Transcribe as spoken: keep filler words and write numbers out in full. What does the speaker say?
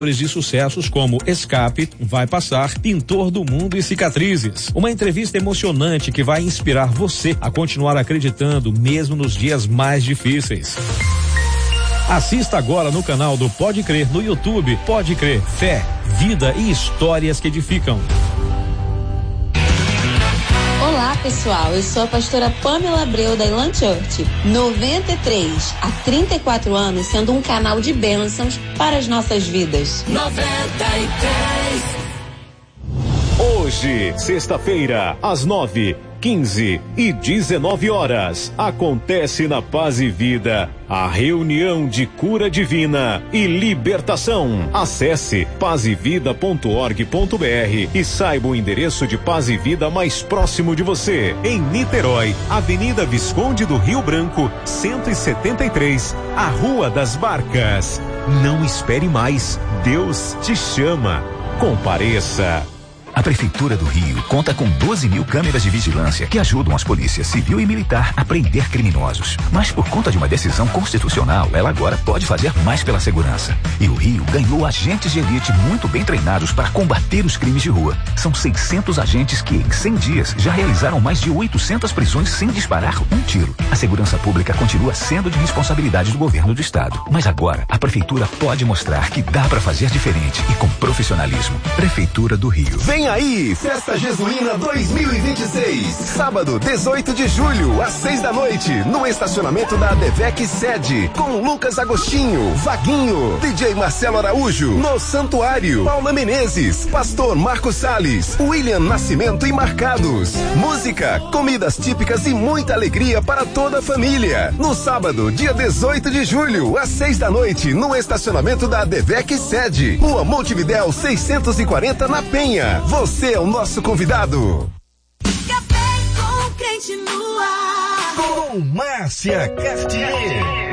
de sucessos como Escape, Vai Passar, Pintor do Mundo e Cicatrizes. Uma entrevista emocionante que vai inspirar você a continuar acreditando mesmo nos dias mais difíceis. Assista agora no canal do Pode Crer no YouTube. Pode Crer, fé, vida e histórias que edificam. Olá, pessoal, eu sou a pastora Pamela Abreu da Elan Church, noventa e três, há trinta e quatro anos, sendo um canal de bênçãos para as nossas vidas. noventa e três. Hoje, sexta-feira, às nove, quinze e dezenove horas, acontece na Paz e Vida a reunião de cura divina e libertação. Acesse paz e vida ponto org ponto br e saiba o endereço de Paz e Vida mais próximo de você. Em Niterói, Avenida Visconde do Rio Branco, cento e setenta e três, a Rua das Barcas. Não espere mais, Deus te chama. Compareça. A Prefeitura do Rio conta com doze mil câmeras de vigilância que ajudam as polícias civil e militar a prender criminosos. Mas por conta de uma decisão constitucional, ela agora pode fazer mais pela segurança. E o Rio ganhou agentes de elite muito bem treinados para combater os crimes de rua. São seiscentos agentes que, em cem dias, já realizaram mais de oitocentas prisões sem disparar um tiro. A segurança pública continua sendo de responsabilidade do governo do estado. Mas agora, a Prefeitura pode mostrar que dá para fazer diferente e com profissionalismo. Prefeitura do Rio. Vem aí, Festa Jesuína dois mil e vinte e seis, sábado, dezoito de julho, às seis da noite, no estacionamento da Adevec Sede, com Lucas Agostinho, Vaguinho, D J Marcelo Araújo, no Santuário, Paula Menezes, Pastor Marcos Salles, William Nascimento e Marcados. Música, comidas típicas e muita alegria para toda a família. No sábado, dia dezoito de julho, às seis da noite, no estacionamento da Adevec Sede, Rua Montevidéu seiscentos e quarenta, na Penha. Você é o nosso convidado. Café com Crente no ar. Com Márcia Cartier.